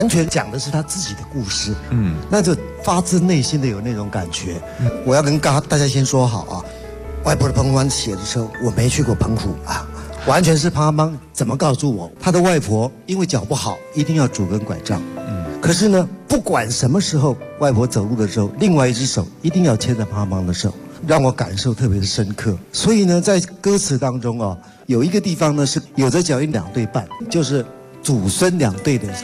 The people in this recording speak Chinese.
完全讲的是他自己的故事，那就发自内心的有那种感觉。我要跟大家先说好啊，外婆的澎湖湾写的时候，我没去过澎湖啊，完全是潘邦怎么告诉我，他的外婆因为脚不好，一定要拄根拐杖。可是呢，不管什么时候，外婆走路的时候，另外一只手一定要牵着潘邦的手，让我感受特别的深刻。所以呢，在歌词当中啊，有一个地方呢是有着脚印2对半，就是祖孙2对的